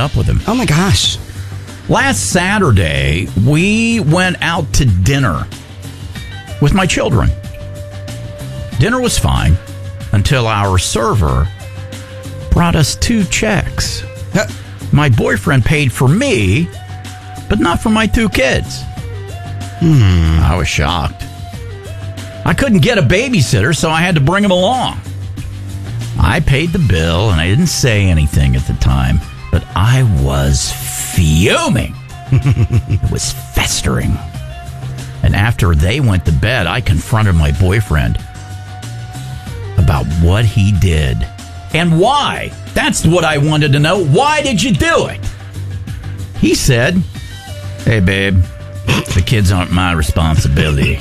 up with him. Oh, my gosh. Last Saturday, we went out to dinner with my children. Dinner was fine until our server brought us 2 checks. My boyfriend paid for me, but not for my 2 kids. I was shocked. I couldn't get a babysitter, so I had to bring him along. I paid the bill, and I didn't say anything at the time, but I was fuming. It was festering. And after they went to bed, I confronted my boyfriend about what he did and why. That's what I wanted to know. Why did you do it? He said, "Hey, babe, the kids aren't my responsibility."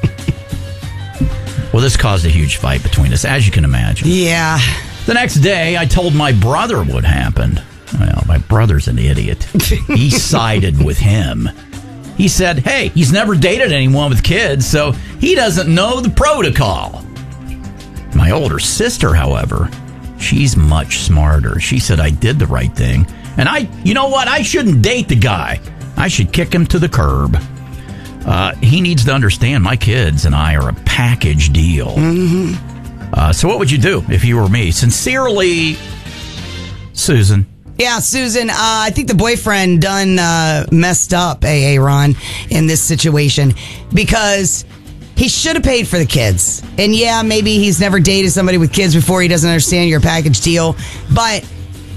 Well, this caused a huge fight between us, as you can imagine. Yeah. The next day, I told my brother what happened. Well, my brother's an idiot. He sided with him. He said, hey, he's never dated anyone with kids, so he doesn't know the protocol. My older sister, however, she's much smarter. She said I did the right thing. And you know what? I shouldn't date the guy. I should kick him to the curb. He needs to understand my kids and I are a package deal. So what would you do if you were me? Sincerely, Susan. Yeah, Susan, I think the boyfriend done messed up, Ron, in this situation because he should have paid for the kids. And yeah, maybe he's never dated somebody with kids before. He doesn't understand your package deal. But,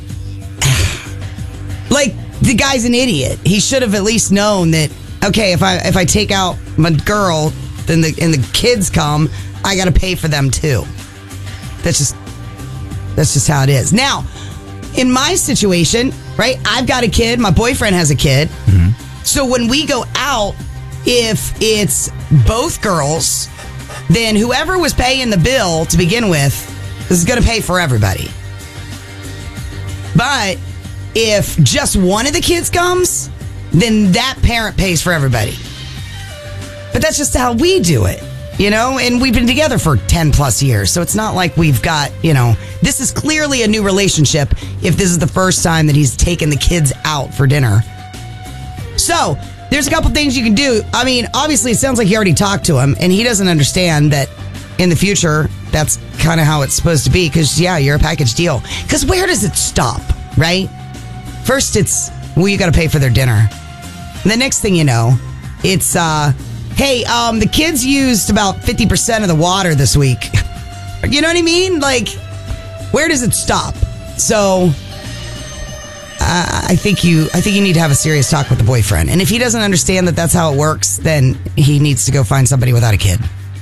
like, the guy's an idiot. He should have at least known that, okay, if I take out my girl, then the kids come, I got to pay for them too. That's just how it is. Now, in my situation, right, I've got a kid. My boyfriend has a kid. So when we go out, if it's both girls, then whoever was paying the bill to begin with is going to pay for everybody. But if just one of the kids comes, then that parent pays for everybody. But that's just how we do it. You know, and we've been together for 10 plus years. So it's not like we've got, this is clearly a new relationship if this is the first time that he's taken the kids out for dinner. So there's a couple things you can do. I mean, obviously it sounds like you already talked to him and he doesn't understand that in the future, that's kind of how it's supposed to be. Because, yeah, you're a package deal. Because where does it stop, right? First, it's, well, you got to pay for their dinner. And the next thing you know, it's, hey, the kids used about 50% of the water this week. You know what I mean? Like, where does it stop? So, I think you need to have a serious talk with the boyfriend. And if he doesn't understand that that's how it works, then he needs to go find somebody without a kid.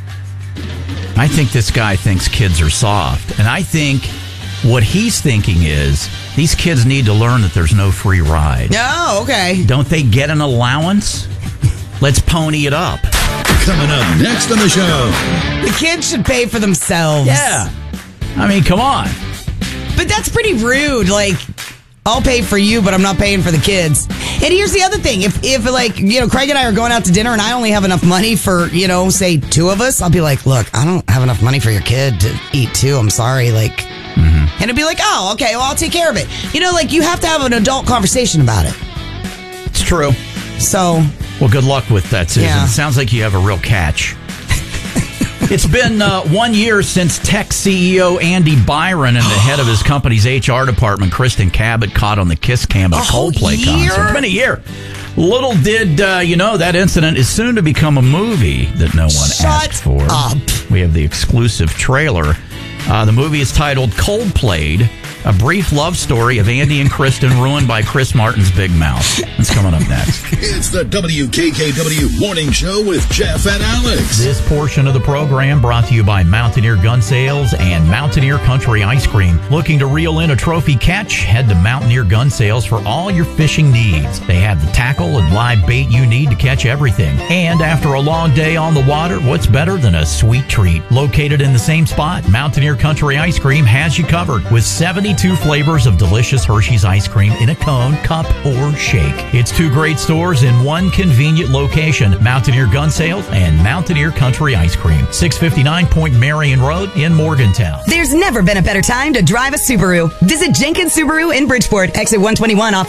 I think this guy thinks kids are soft. And I think what he's thinking is these kids need to learn that there's no free ride. Oh, okay. Don't they get an allowance? Let's pony it up. Coming up next on the show. The kids should pay for themselves. Yeah. I mean, come on. But that's pretty rude. Like, I'll pay for you, but I'm not paying for the kids. And here's the other thing. If like, Craig and I are going out to dinner and I only have enough money for, say 2 of us, I'll be like, look, I don't have enough money for your kid to eat too. I'm sorry. Like, and it'd be like, oh, okay, well, I'll take care of it. You have to have an adult conversation about it. It's true. So... Well, good luck with that, Susan. Yeah. It sounds like you have a real catch. It's been 1 year since tech CEO Andy Byron and the head of his company's HR department, Kristen Cabot, caught on the Kiss Cam at a Coldplay concert. It's been a year. Little did that incident is soon to become a movie that no one asked for. Up. We have the exclusive trailer. The movie is titled Coldplayed, a brief love story of Andy and Kristen ruined by Chris Martin's big mouth. That's coming up next. It's the WKKW Morning Show with Jeff and Alex. This portion of the program brought to you by Mountaineer Gun Sales and Mountaineer Country Ice Cream. Looking to reel in a trophy catch? Head to Mountaineer Gun Sales for all your fishing needs. They have the tackle and live bait you need to catch everything. And after a long day on the water, what's better than a sweet treat? Located in the same spot, Mountaineer Country Ice Cream has you covered with 72 flavors of delicious Hershey's ice cream in a cone, cup, or shake. It's 2 great stores in one convenient location, Mountaineer Gun Sales and Mountaineer Country Ice Cream, 659 Point Marion Road in Morgantown. There's never been a better time to drive a Subaru. Visit Jenkins Subaru in Bridgeport, exit 121 off